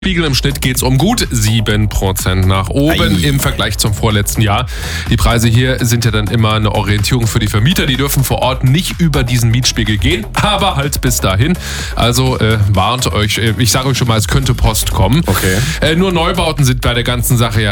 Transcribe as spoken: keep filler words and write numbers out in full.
Spiegel im Schnitt geht's um gut sieben Prozent nach oben Ei. im Vergleich zum vorletzten Jahr. Die Preise hier sind ja dann immer eine Orientierung für die Vermieter. Die dürfen vor Ort nicht über diesen Mietspiegel gehen, aber halt bis dahin. Also äh, warnt euch, äh, ich sage euch schon mal, es könnte Post kommen. Okay. Äh, nur Neubauten sind bei der ganzen Sache ja